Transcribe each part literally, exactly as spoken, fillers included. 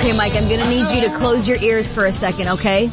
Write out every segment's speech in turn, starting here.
Okay, Mike, I'm going to need you to close your ears for a second, okay?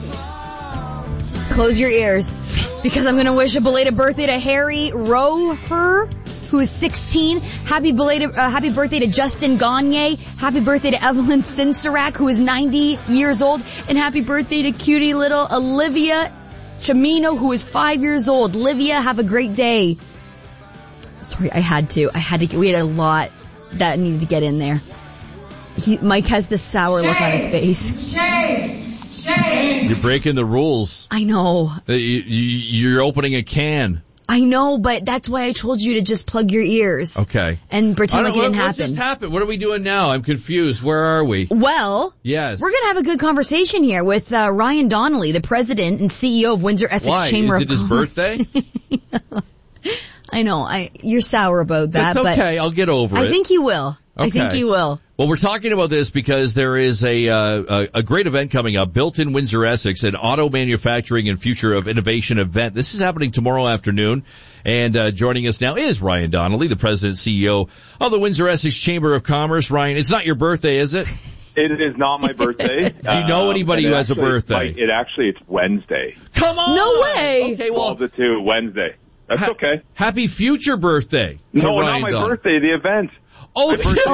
Close your ears. Because I'm going to wish a belated birthday to Harry Roher, who is sixteen. Happy belated, uh, happy birthday to Justin Gagne. Happy birthday to Evelyn Sinsarak, who is ninety years old. And happy birthday to cutie little Olivia Chimino, who is five years old. Olivia, have a great day. Sorry, I had to. I had to. We had a lot that needed to get in there. He, Mike has this sour shame, look on his face. Shame! Shame! You're breaking the rules. I know. You, you, you're opening a can. I know, but that's why I told you to just plug your ears. Okay. And pretend like it didn't what, happen. What just happened? What are we doing now? I'm confused. Where are we? Well, yes. We're going to have a good conversation here with uh, Ryan Donnelly, the president and C E O of Windsor-Essex why? Chamber Is of it Commerce. his birthday? I know. I You're sour about that. That's okay. But I'll get over I it. I think you will. Okay. I think you will. Well, we're talking about this because there is a, uh, a, a great event coming up, Built in Windsor Essex, an auto manufacturing and future of innovation event. This is happening tomorrow afternoon. And uh, joining us now is Ryan Donnelly, the president and C E O of the Windsor Essex Chamber of Commerce. Ryan, it's not your birthday, is it? It is not my birthday. Do you know anybody um, who has actually, a birthday? Like, it actually, it's Wednesday. Come on! No way! Okay, well, twelve to two, Wednesday. That's ha- okay. Happy future birthday. No, Ryan not my Donnelly. birthday, the event. Oh,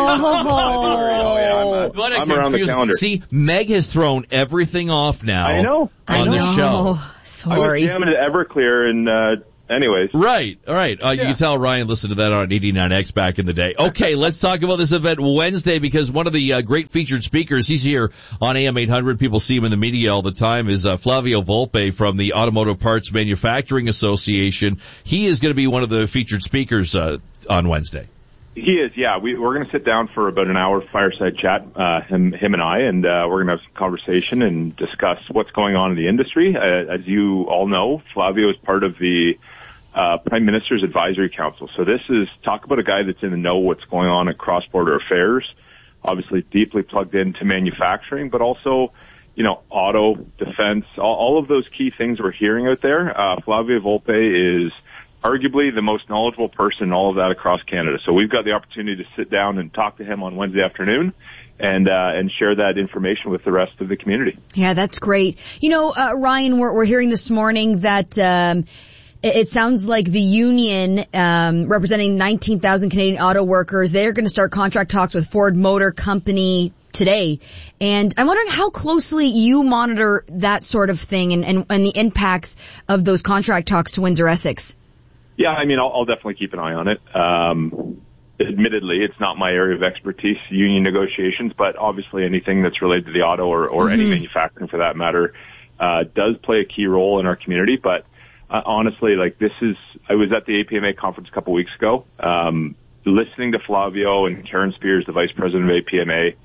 oh, yeah, I'm, uh, what a I'm around the confused- calendar. See, Meg has thrown everything off now. I know. I on know. the show. Sorry. I was jamming at Everclear and, uh, anyways. Right, all right. Uh, Yeah. You can tell Ryan listened to that on eighty-nine X back in the day. Okay, let's talk about this event Wednesday because one of the uh, great featured speakers, he's here on A M eight hundred. People see him in the media all the time, is uh, Flavio Volpe from the Automotive Parts Manufacturing Association. He is going to be one of the featured speakers uh, on Wednesday. He is, yeah. We, we're going to sit down for about an hour fireside chat, uh, him, him and I, and uh, we're going to have some conversation and discuss what's going on in the industry. Uh, as you all know, Flavio is part of the uh, Prime Minister's Advisory Council. So this is, talk about a guy that's in the know what's going on at cross-border affairs, obviously deeply plugged into manufacturing, but also, you know, auto, defense, all, all of those key things we're hearing out there. Uh, Flavio Volpe is arguably the most knowledgeable person in all of that across Canada. So we've got the opportunity to sit down and talk to him on Wednesday afternoon and uh, and share that information with the rest of the community. Yeah, that's great. You know, uh, Ryan, we're, we're hearing this morning that um, it, it sounds like the union um, representing nineteen thousand Canadian auto workers, they're going to start contract talks with Ford Motor Company today. And I'm wondering how closely you monitor that sort of thing and, and, and the impacts of those contract talks to Windsor-Essex. Yeah, I mean, I'll, I'll definitely keep an eye on it. Um, admittedly, it's not my area of expertise, union negotiations, but obviously anything that's related to the auto or, or mm-hmm. any manufacturing for that matter, uh, does play a key role in our community. But uh, honestly, like this is, I was at the A P M A conference a couple weeks ago, um, listening to Flavio and Karen Spears, the vice president of A P M A.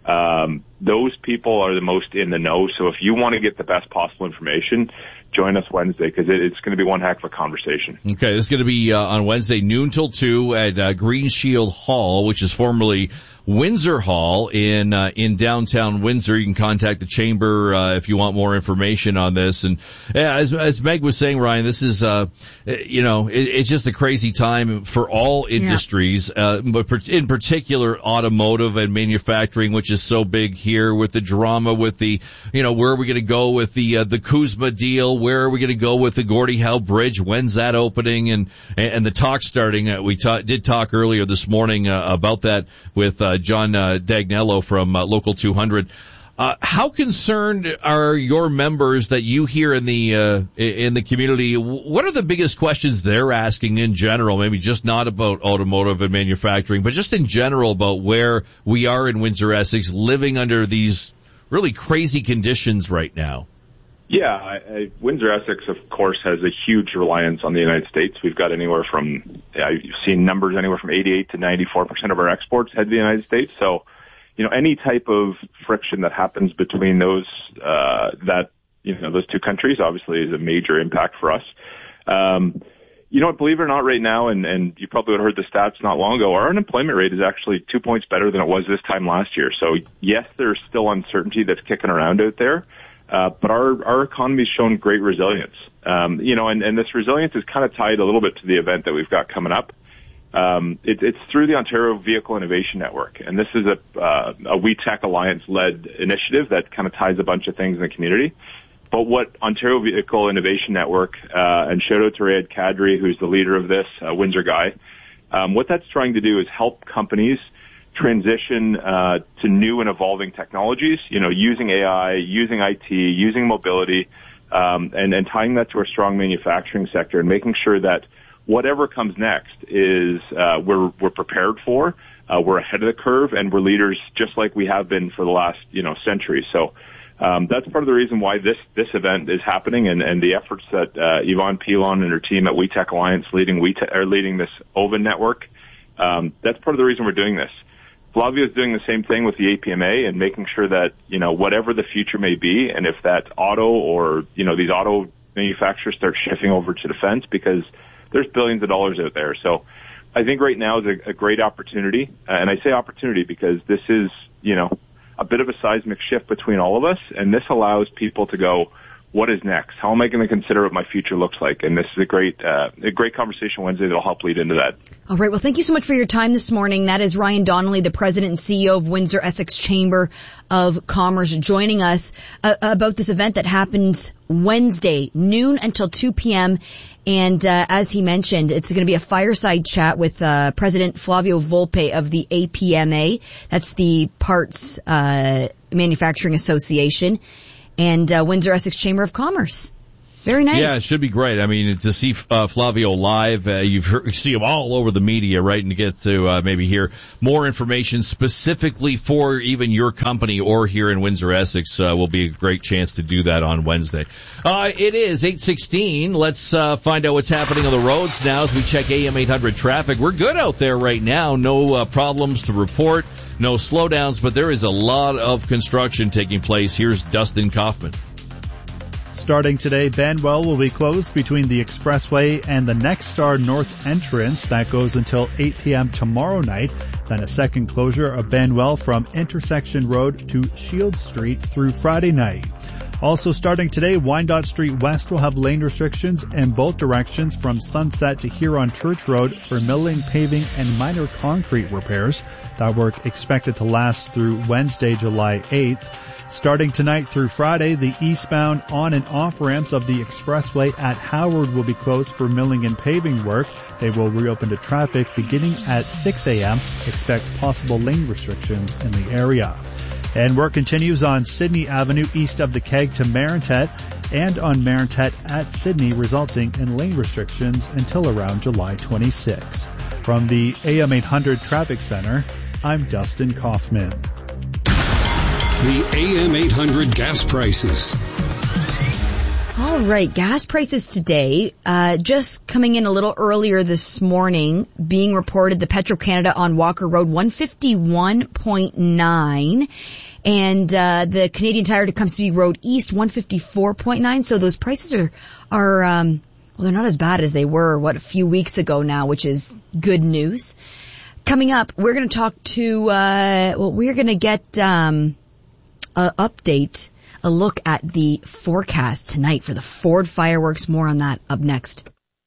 Um, those people are the most in the know. So if you want to get the best possible information, join us Wednesday because it, it's going to be one heck of a conversation. Okay, this is going to be uh, on Wednesday, noon till two at uh, Green Shield Hall, which is formerly Windsor Hall in uh, in downtown Windsor. You can contact the chamber uh, if you want more information on this. And yeah, as as Meg was saying, Ryan, this is uh you know it, it's just a crazy time for all industries, yeah. uh, but in particular automotive and manufacturing, which is so big here with the drama with the you know where are we going to go with the uh, the Kuzma deal? Where are we going to go with the Gordie Howe Bridge? When's that opening? And and the talk starting. Uh, we ta- did talk earlier this morning uh, about that with. Uh, John uh, Dagnello from uh, Local two hundred. Uh, how concerned are your members that you hear in the uh, in the community? What are the biggest questions they're asking in general? Maybe just not about automotive and manufacturing, but just in general about where we are in Windsor-Essex, living under these really crazy conditions right now. Yeah, I, I, Windsor-Essex, of course, has a huge reliance on the United States. We've got anywhere from, I've seen numbers anywhere from eighty-eight to ninety-four percent of our exports head to the United States. So, you know, any type of friction that happens between those, uh, that, you know, those two countries obviously is a major impact for us. Um, you know what, believe it or not right now, and, and you probably would have heard the stats not long ago, our unemployment rate is actually two points better than it was this time last year. So yes, there's still uncertainty that's kicking around out there. Uh, but our, our economy's shown great resilience. Um, you know, and, and this resilience is kind of tied a little bit to the event that we've got coming up. Um, it, it's through the Ontario Vehicle Innovation Network, and this is a, uh, a WeTech Alliance-led initiative that kind of ties a bunch of things in the community. But what Ontario Vehicle Innovation Network, uh, and shout out to Rayed Kadri, who's the leader of this, uh, Windsor guy, um, what that's trying to do is help companies transition uh, to new and evolving technologies, you know, using A I, using I T, using mobility, um, and, and tying that to our strong manufacturing sector and making sure that whatever comes next is uh, we're we're prepared for, uh, we're ahead of the curve, and we're leaders just like we have been for the last you know century. So um, that's part of the reason why this this event is happening, and, and the efforts that uh, Yvonne Pilon and her team at WeTech Alliance leading WeTech are leading this Oven network. Um, that's part of the reason we're doing this. Flavio is doing the same thing with the A P M A and making sure that you know whatever the future may be, and if that auto or you know these auto manufacturers start shifting over to defense, because there's billions of dollars out there. So I think right now is a, a great opportunity. Uh, and I say opportunity because this is, you know, a bit of a seismic shift between all of us. And this allows people to go, what is next? How am I going to consider what my future looks like? And this is a great, uh, a great conversation Wednesday that'll help lead into that. All right. Well, thank you so much for your time this morning. That is Ryan Donnelly, the president and C E O of Windsor Essex Chamber of Commerce, joining us uh, about this event that happens Wednesday, noon until two p.m. And uh, as he mentioned, it's going to be a fireside chat with uh, President Flavio Volpe of the A P M A. That's the Parts uh, Manufacturing Association. And uh, Windsor Essex Chamber of Commerce. Very nice. Yeah, it should be great. I mean, to see uh, Flavio live, uh, you've heard, you see him all over the media, right? And to get to uh, maybe hear more information specifically for even your company or here in Windsor Essex uh, will be a great chance to do that on Wednesday. Uh, it is eight sixteen. Let's uh, find out what's happening on the roads now as we check A M eight hundred traffic. We're good out there right now. No uh, problems to report. No slowdowns, but there is a lot of construction taking place. Here's Dustin Kaufman. Starting today, Benwell will be closed between the Expressway and the Next Star North entrance. That goes until eight p.m. tomorrow night. Then a second closure of Benwell from Intersection Road to Shield Street through Friday night. Also starting today, Wyandotte Street West will have lane restrictions in both directions from Sunset to Huron Church Road for milling, paving, and minor concrete repairs. That work expected to last through Wednesday, July eighth. Starting tonight through Friday, the eastbound on and off ramps of the Expressway at Howard will be closed for milling and paving work. They will reopen to traffic beginning at six a.m. Expect possible lane restrictions in the area. And work continues on Sydney Avenue east of the Keg to Marintet and on Marintet at Sydney, resulting in lane restrictions until around July twenty-sixth. From the A M eight hundred Traffic Center, I'm Dustin Kaufman. The A M eight hundred gas prices. All right, gas prices today, uh, just coming in a little earlier this morning, being reported the Petro-Canada on Walker Road, one fifty-one point nine. And, uh, the Canadian Tire Tecumseh Road East, one fifty-four point nine. So those prices are, are, um, well, they're not as bad as they were, what, a few weeks ago now, which is good news. Coming up, we're going to talk to, uh, well, we're going to get, um, a update, a look at the forecast tonight for the Ford fireworks. More on that up next.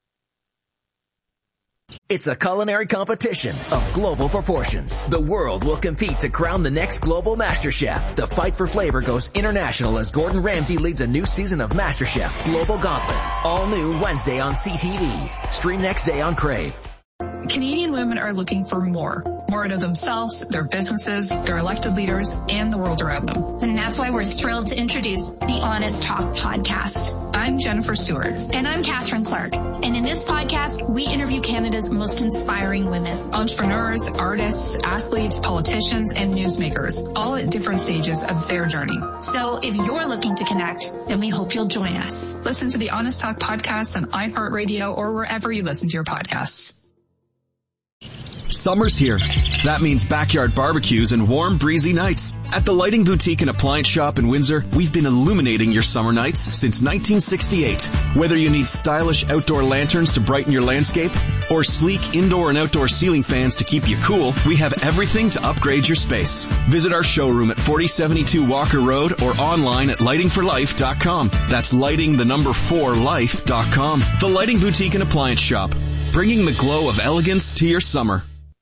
It's a culinary competition of global proportions. The world will compete to crown the next global master chef. The fight for flavor goes international as Gordon Ramsay leads a new season of MasterChef Global Gauntlet. All new Wednesday on C T V. Stream next day on Crave. Canadian women are looking for more. More out of themselves, their businesses, their elected leaders, and the world around them. And that's why we're thrilled to introduce the Honest Talk podcast. I'm Jennifer Stewart. And I'm Catherine Clark. And in this podcast, we interview Canada's most inspiring women. Entrepreneurs, artists, athletes, politicians, and newsmakers, all at different stages of their journey. So if you're looking to connect, then we hope you'll join us. Listen to the Honest Talk podcast on iHeartRadio or wherever you listen to your podcasts. Summer's here. That means backyard barbecues and warm, breezy nights. At the Lighting Boutique and Appliance Shop in Windsor, we've been illuminating your summer nights since nineteen sixty-eight. Whether you need stylish outdoor lanterns to brighten your landscape or sleek indoor and outdoor ceiling fans to keep you cool, we have everything to upgrade your space. Visit our showroom at forty seventy-two Walker Road or online at lighting for life dot com. That's lighting the number four life dot com. The Lighting Boutique and Appliance Shop. bringing the glow of elegance to your summer.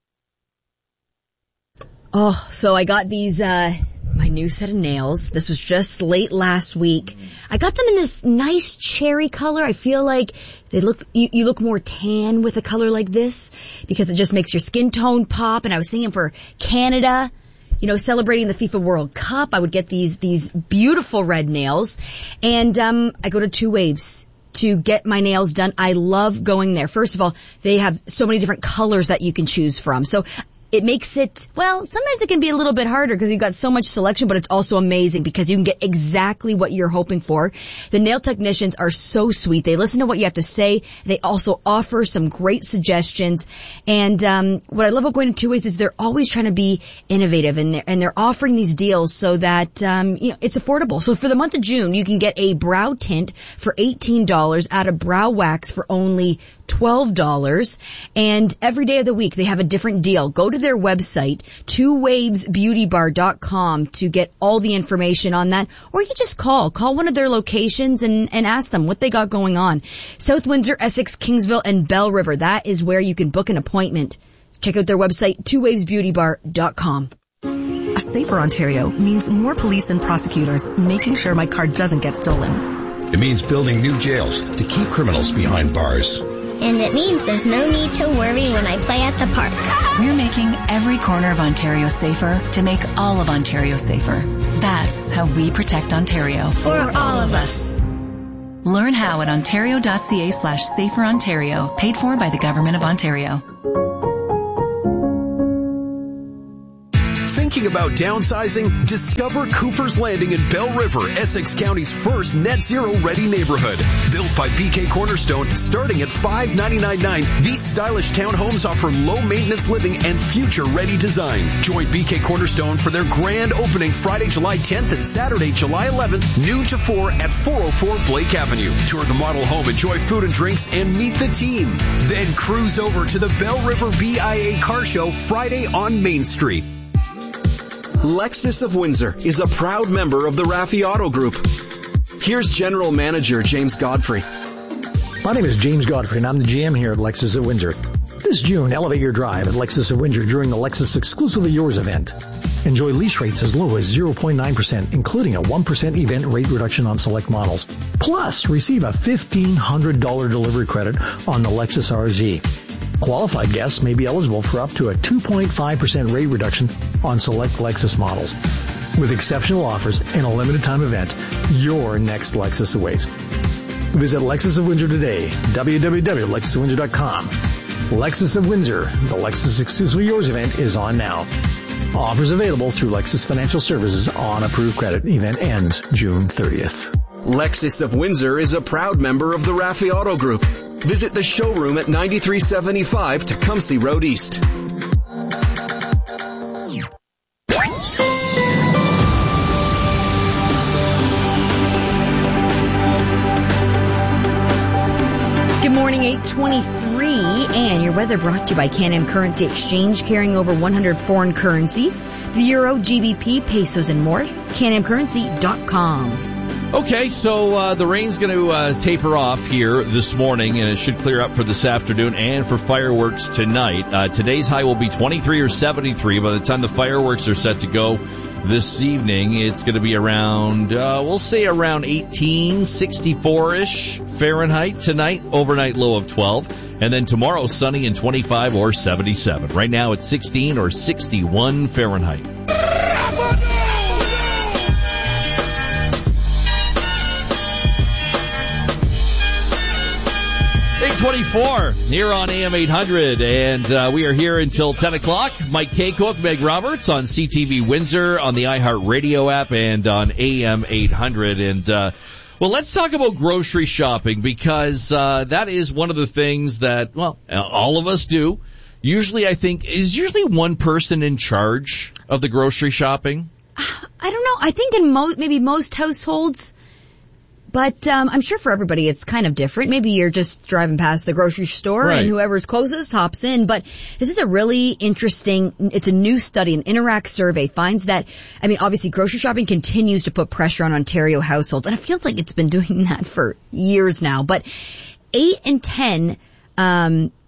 Oh, so I got these, uh, my new set of nails. This was just late last week. I got them in this nice cherry color. I feel like they look, you, you look more tan with a color like this because it just makes your skin tone pop. And I was thinking for Canada, you know, celebrating the FIFA World Cup, I would get these, these beautiful red nails. And, um, I go to Two Waves to get my nails done. I love going there. First of all, they have so many different colors that you can choose from. So it makes it, well, sometimes it can be a little bit harder because you've got so much selection, but it's also amazing because you can get exactly what you're hoping for. The nail technicians are so sweet. They listen to what you have to say. They also offer some great suggestions. And um what I love about going to Two Ways is they're always trying to be innovative, and they're, and they're offering these deals so that um you know it's affordable. So for the month of June, you can get a brow tint for eighteen dollars, add a brow wax for only twelve dollars, and every day of the week they have a different deal. Go to their website, two waves beauty bar dot com, to get all the information on that, or you can just call. Call one of their locations and, and ask them what they got going on. South Windsor, Essex, Kingsville, and Bell River. That is where you can book an appointment. Check out their website, two waves beauty bar dot com. A safer Ontario means more police and prosecutors making sure my car doesn't get stolen. It means building new jails to keep criminals behind bars. And it means there's no need to worry when I play at the park. We're making every corner of Ontario safer to make all of Ontario safer. That's how we protect Ontario. For all of us. Learn how at ontario.ca slash safer Ontario, paid for by the Government of Ontario. Thinking about downsizing? Discover Cooper's Landing in Bell River, Essex County's first net zero ready neighborhood. Built by B K Cornerstone, starting at five ninety-nine nine, these stylish townhomes offer low maintenance living and future ready design. Join B K Cornerstone for their grand opening Friday, July tenth and Saturday, July eleventh, noon to four at four oh four Blake Avenue. Tour the model home, enjoy food and drinks, and meet the team. Then cruise over to the Bell River B I A Car Show Friday on Main Street. Lexus of Windsor is a proud member of the Raffi Auto Group. Here's General Manager James Godfrey. My name is James Godfrey, and I'm the G M here at Lexus of Windsor. This June, elevate your drive at Lexus of Windsor during the Lexus Exclusively Yours event. Enjoy lease rates as low as zero point nine percent, including a one percent event rate reduction on select models. Plus, receive a fifteen hundred dollars delivery credit on the Lexus R Z. Qualified guests may be eligible for up to a two point five percent rate reduction on select Lexus models. With exceptional offers and a limited time event, your next Lexus awaits. Visit Lexus of Windsor today, w w w dot lexus of windsor dot com. Lexus of Windsor, the Lexus Exclusively Yours event is on now. Offers available through Lexus Financial Services on approved credit. Event ends June thirtieth. Lexus of Windsor is a proud member of the Raffi Auto Group. Visit the showroom at ninety-three seventy-five Tecumseh Road East. Good morning, eight twenty-three, and your weather brought to you by Can-Am Currency Exchange, carrying over one hundred foreign currencies, the euro, G B P, pesos, and more. can am currency dot com. Okay, so uh, the rain's going to uh, taper off here this morning, and it should clear up for this afternoon and for fireworks tonight. Uh, today's high will be twenty-three or seventy-three. By the time the fireworks are set to go this evening, it's going to be around, uh, we'll say around eighteen, sixty-four-ish Fahrenheit tonight, overnight low of twelve. And then tomorrow, sunny and twenty-five or seventy-seven. Right now, it's sixteen or sixty-one Fahrenheit. twenty-four here on A M eight hundred, and uh, we are here until ten o'clock. Mike Kaycook, Meg Roberts on C T V Windsor, on the iHeartRadio app, and on A M eight hundred. And, uh, well, let's talk about grocery shopping, because uh, that is one of the things that, well, all of us do. Usually, I think, is usually one person in charge of the grocery shopping? I don't know. I think in mo- maybe most households, but um I'm sure for everybody it's kind of different. Maybe you're just driving past the grocery store, right, and whoever's closest hops in. But this is a really interesting, it's a new study. An Interact survey finds that, I mean, obviously grocery shopping continues to put pressure on Ontario households, and it feels like it's been doing that for years now. But eight in ten um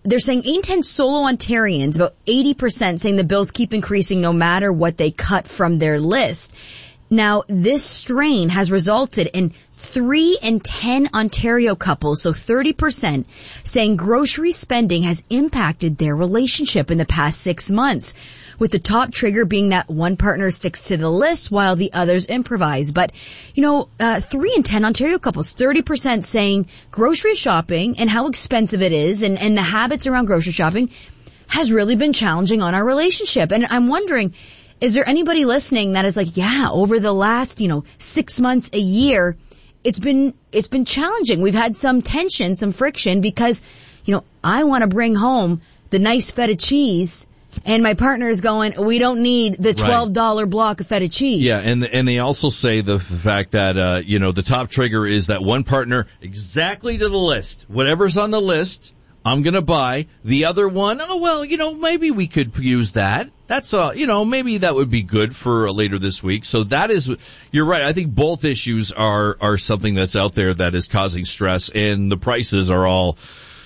they're saying eight in ten solo Ontarians, about eighty percent, saying the bills keep increasing no matter what they cut from their list. Now, this strain has resulted in three in ten Ontario couples, so thirty percent, saying grocery spending has impacted their relationship in the past six months, with the top trigger being that one partner sticks to the list while the others improvise. But, you know, uh, three in ten Ontario couples, thirty percent saying grocery shopping and how expensive it is and, and the habits around grocery shopping has really been challenging on our relationship. And I'm wondering, is there anybody listening that is like, yeah, over the last, you know, six months, a year, it's been, it's been challenging. We've had some tension, some friction because, you know, I want to bring home the nice feta cheese and my partner is going, we don't need the twelve dollars right. block of feta cheese. Yeah, and and they also say the fact that, uh, you know, the top trigger is that one partner exactly to the list. Whatever's on the list, I'm going to buy. The other one, oh, well, you know, maybe we could use that. That's, uh, you know, maybe that would be good for later this week. So that is, you're right. I think both issues are, are something that's out there that is causing stress, and the prices are all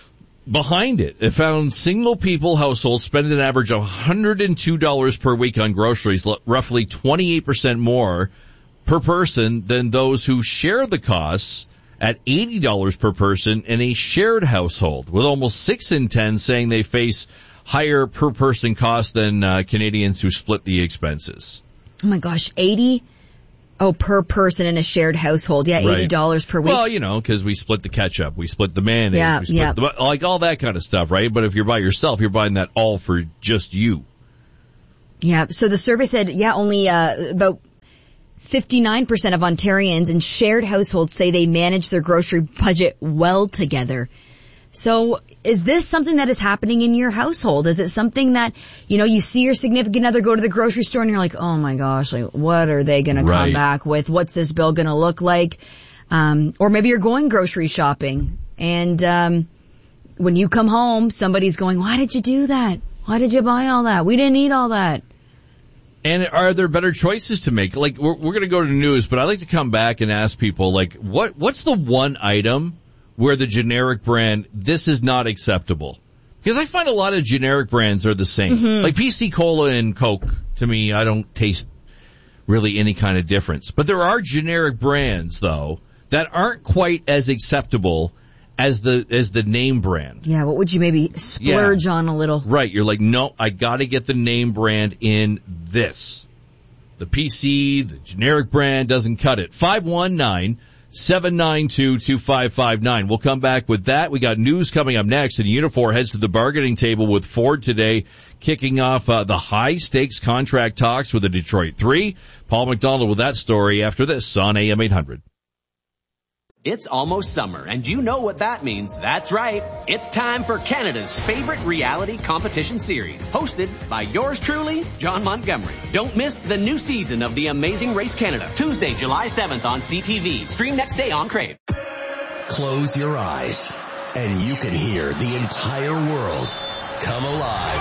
behind it. It found single people households spending an average of one hundred two dollars per week on groceries, roughly twenty-eight percent more per person than those who share the costs at eighty dollars per person in a shared household, with almost six in ten saying they face higher per person costs than uh, Canadians who split the expenses. Oh my gosh, eighty Oh, per person in a shared household. Yeah, eighty dollars right. per week. Well, you know, because we split the ketchup, we split the mayonnaise, yeah, we split yeah. the, like all that kind of stuff, right? But if you're by yourself, you're buying that all for just you. Yeah, so the survey said, yeah, only uh, about fifty-nine percent of Ontarians in shared households say they manage their grocery budget well together. So is this something that is happening in your household? Is it something that, you know, you see your significant other go to the grocery store and you're like, oh my gosh, like what are they going to right. come back with? What's this bill going to look like? Um, or maybe you're going grocery shopping and, um, when you come home, somebody's going, why did you do that? Why did you buy all that? We didn't need all that. And are there better choices to make? Like, we're, we're going to go to the news, but I like to come back and ask people, like, what what's the one item where the generic brand, this is not acceptable? Because I find a lot of generic brands are the same. Mm-hmm. Like P C Cola and Coke, to me, I don't taste really any kind of difference. But there are generic brands, though, that aren't quite as acceptable as the as the name brand. Yeah, what would you maybe splurge yeah. on a little? Right, you're like, no, I got to get the name brand in this. The P C, the generic brand doesn't cut it. five one nine, seven nine two, two five five nine. We'll come back with that. We got news coming up next, and Unifor heads to the bargaining table with Ford today, kicking off uh, the high-stakes contract talks with the Detroit Three. Paul McDonald with that story after this on A M eight hundred. It's almost summer, and you know what that means. That's right. It's time for Canada's favorite reality competition series, hosted by yours truly, John Montgomery. Don't miss the new season of The Amazing Race Canada, Tuesday, July seventh on C T V. Stream next day on Crave. Close your eyes, and you can hear the entire world come alive.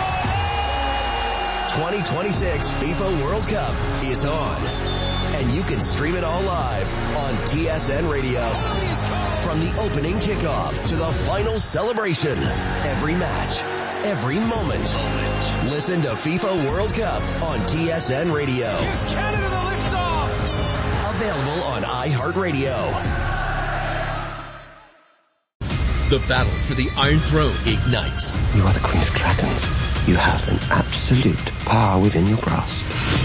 twenty twenty-six FIFA World Cup is on. And you can stream it all live on T S N Radio. From the opening kickoff to the final celebration, every match, every moment. Listen to FIFA World Cup on T S N Radio. Gives Canada the liftoff. Available on iHeartRadio. The battle for the Iron Throne ignites. You are the Queen of Dragons. You have an absolute power within your grasp.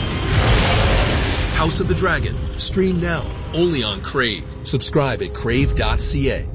House of the Dragon. Stream now. Only on Crave. Subscribe at crave dot c a.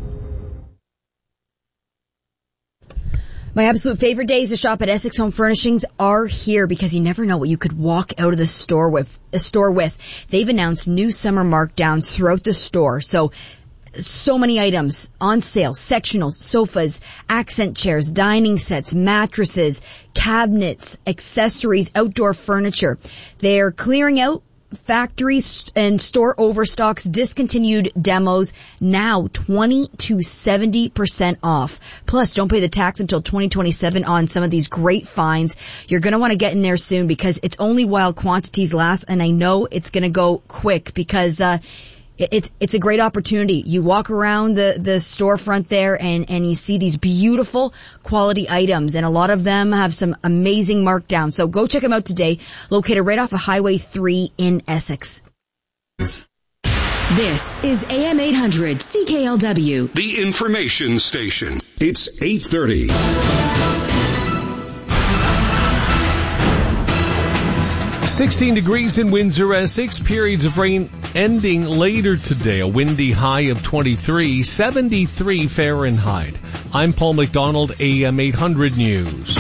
My absolute favorite days to shop at Essex Home Furnishings are here because you never know what you could walk out of the store with. A store with. They've announced new summer markdowns throughout the store. So, so many items on sale. Sectionals, sofas, accent chairs, dining sets, mattresses, cabinets, accessories, outdoor furniture. They're clearing out factory and store overstocks, discontinued demos, now twenty to seventy percent off. Plus, don't pay the tax until twenty twenty-seven on some of these great finds. You're going to want to get in there soon because it's only while quantities last, and I know it's going to go quick because uh it, it's it's a great opportunity. You walk around the the storefront there and and you see these beautiful quality items, and a lot of them have some amazing markdowns. So go check them out today. Located right off of Highway three in Essex. This is A M eight hundred C K L W, the information station. It's eight thirty. sixteen degrees in Windsor, Essex. Periods of rain ending later today. A windy high of twenty-three, seventy-three Fahrenheit. I'm Paul McDonald, A M eight hundred News.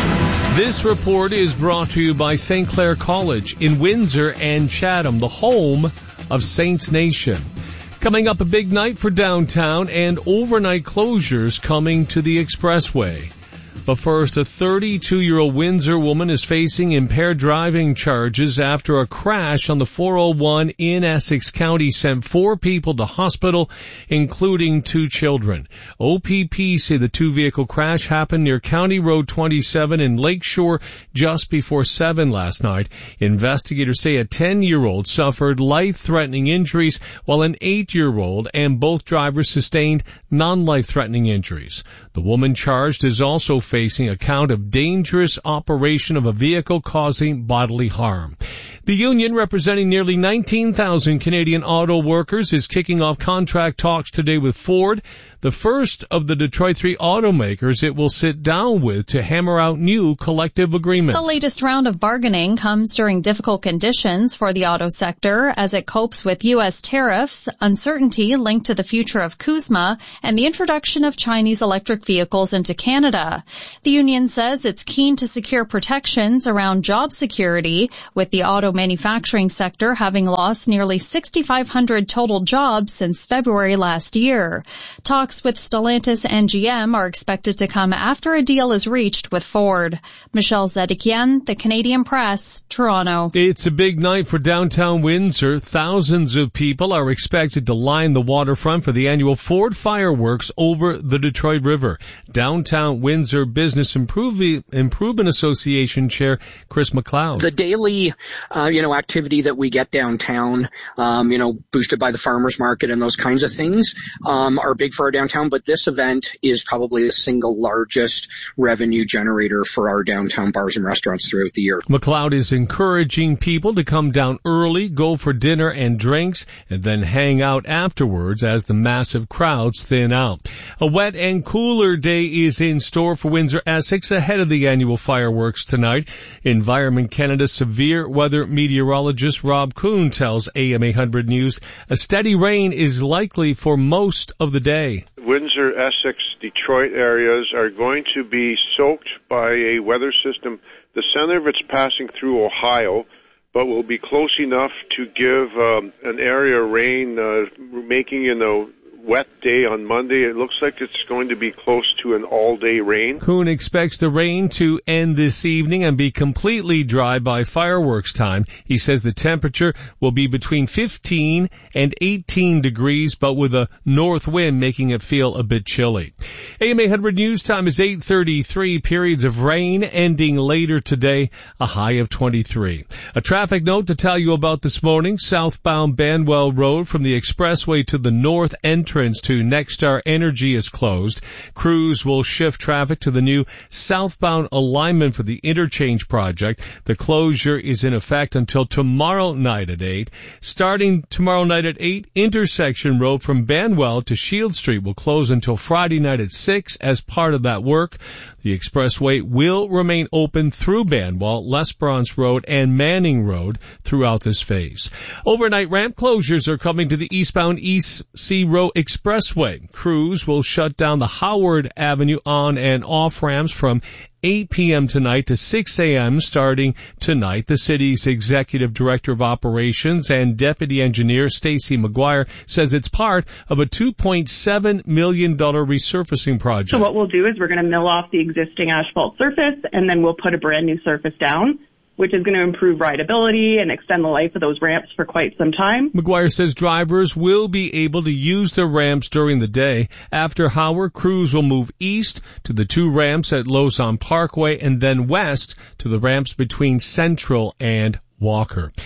This report is brought to you by Saint Clair College in Windsor and Chatham, the home of Saints Nation. Coming up, a big night for downtown and overnight closures coming to the expressway. But first, a thirty-two-year-old Windsor woman is facing impaired driving charges after a crash on the four oh one in Essex County sent four people to hospital, including two children. O P P say the two-vehicle crash happened near County Road twenty-seven in Lakeshore just before seven last night. Investigators say a ten-year-old suffered life-threatening injuries, while an eight-year-old and both drivers sustained non-life-threatening injuries. The woman charged is also facing a count of dangerous operation of a vehicle causing bodily harm. The union, representing nearly nineteen thousand Canadian auto workers, is kicking off contract talks today with Ford, the first of the Detroit three automakers it will sit down with to hammer out new collective agreements. The latest round of bargaining comes during difficult conditions for the auto sector as it copes with U S tariffs, uncertainty linked to the future of CUSMA, and the introduction of Chinese electric vehicles into Canada. The union says it's keen to secure protections around job security, with the auto manufacturing sector having lost nearly six thousand five hundred total jobs since February last year. Talks with Stellantis and G M are expected to come after a deal is reached with Ford. Michelle Zedekian, The Canadian Press, Toronto. It's a big night for downtown Windsor. Thousands of people are expected to line the waterfront for the annual Ford fireworks over the Detroit River. Downtown Windsor Business Improve- Improvement Association Chair Chris McLeod. The daily, uh, you know, activity that we get downtown, um, you know, boosted by the farmers market and those kinds of things, um, are big for our downtown, but this event is probably the single largest revenue generator for our downtown bars and restaurants throughout the year. McLeod is encouraging people to come down early, go for dinner and drinks, and then hang out afterwards as the massive crowds thin out. A wet and cooler day is in store for Windsor, Essex ahead of the annual fireworks tonight. Environment Canada severe weather meteorologist Rob Kuhn tells A M eight hundred News a steady rain is likely for most of the day. Windsor, Essex, Detroit areas are going to be soaked by a weather system. The center of it's passing through Ohio, but will be close enough to give um, an area of rain, uh, making in a wet day on Monday. It looks like it's going to be close to an all-day rain. Kuhn expects the rain to end this evening and be completely dry by fireworks time. He says the temperature will be between fifteen and eighteen degrees, but with a north wind making it feel a bit chilly. A M eight hundred News time is eight thirty-three. Periods of rain ending later today, a high of twenty-three. A traffic note to tell you about this morning. Southbound Banwell Road from the expressway to the north entrance to Nexstar Energy is closed. Crews will shift traffic to the new southbound alignment for the interchange project. The closure is in effect until tomorrow night at eight. Starting tomorrow night at eight, Intersection Road from Banwell to Shield Street will close until Friday night at six as part of that work. The expressway will remain open through Banwell, Lesperance Road, and Manning Road throughout this phase. Overnight ramp closures are coming to the eastbound East Sea Road Expressway. Crews will shut down the Howard Avenue on and off ramps from eight p.m. tonight to six a.m. starting tonight. The city's executive director of operations and deputy engineer Stacy McGuire says it's part of a two point seven million dollars resurfacing project. So what we'll do is we're going to mill off the existing asphalt surface, and then we'll put a brand new surface down, which is going to improve rideability and extend the life of those ramps for quite some time. McGuire says drivers will be able to use the ramps during the day. After Howard, crews will move east to the two ramps at Lausanne Parkway and then west to the ramps between Central and Walker.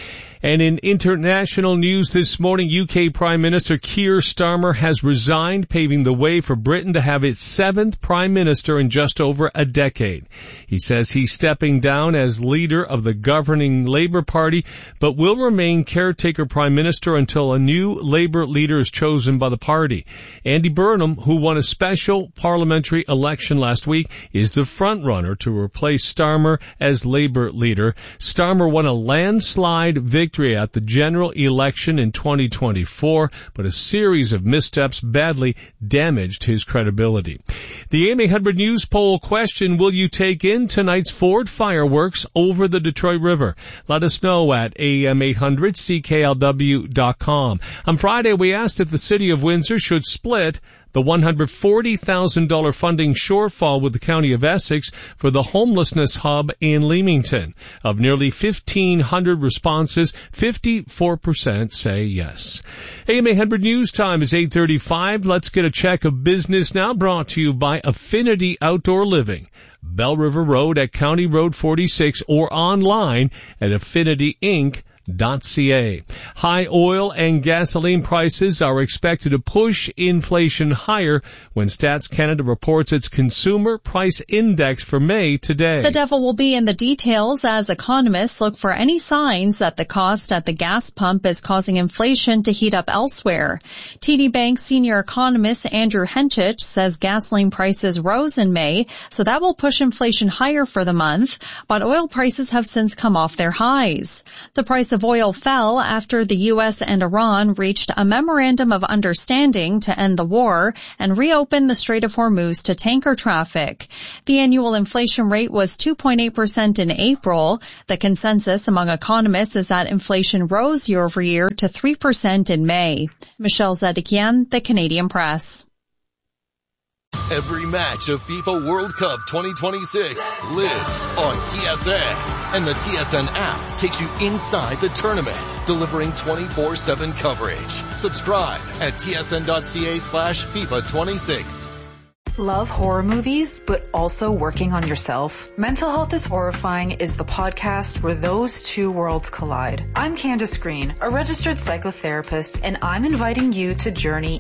And in international news this morning, U K Prime Minister Keir Starmer has resigned, paving the way for Britain to have its seventh Prime Minister in just over a decade. He says he's stepping down as leader of the governing Labour Party, but will remain caretaker Prime Minister until a new Labour leader is chosen by the party. Andy Burnham, who won a special parliamentary election last week, is the front-runner to replace Starmer as Labour leader. Starmer won a landslide victory at the general election in twenty twenty-four, but a series of missteps badly damaged his credibility. The A M eight hundred News poll question: will you take in tonight's Ford fireworks over the Detroit River? Let us know at A M eight hundred C K L W dot com. On Friday, we asked if the city of Windsor should split the one hundred forty thousand dollars funding shortfall with the County of Essex for the homelessness hub in Leamington. Of nearly fifteen hundred responses, fifty-four percent say yes. A M eight hundred News time is eight thirty-five. Let's get a check of business now, brought to you by Affinity Outdoor Living. Bell River Road at County Road forty-six or online at affinity inc dot c a. High oil and gasoline prices are expected to push inflation higher when Stats Canada reports its Consumer Price Index for May today. The devil will be in the details as economists look for any signs that the cost at the gas pump is causing inflation to heat up elsewhere. T D Bank senior economist Andrew Henchich says gasoline prices rose in May, so that will push inflation higher for the month, but oil prices have since come off their highs. The price of oil fell after the U S and Iran reached a memorandum of understanding to end the war and reopen the Strait of Hormuz to tanker traffic. The annual inflation rate was two point eight percent in April. The consensus among economists is that inflation rose year over year to three percent in May. Michelle Zedekian, The Canadian Press. Every match of FIFA World Cup twenty twenty-six lives on T S N. And the T S N app takes you inside the tournament, delivering twenty-four seven coverage. Subscribe at T S N dot C A slash FIFA twenty-six. Love horror movies, but also working on yourself? Mental Health is Horrifying is the podcast where those two worlds collide. I'm Candace Green, a registered psychotherapist, and I'm inviting you to journey